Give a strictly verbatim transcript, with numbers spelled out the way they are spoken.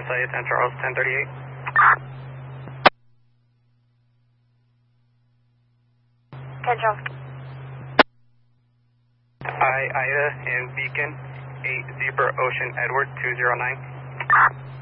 S I A ten Charles, ten thirty-eight. ten Charles. I, Ida, and Beacon, eight Zebra Ocean Edward, two zero nine.